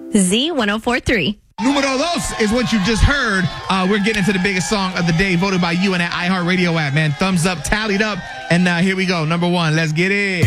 Z1043. Numero dos is what you just heard. We're getting into the biggest song of the day, voted by you in that iHeartRadio app, man. Thumbs up, tallied up. And here we go. Number one. Let's get it.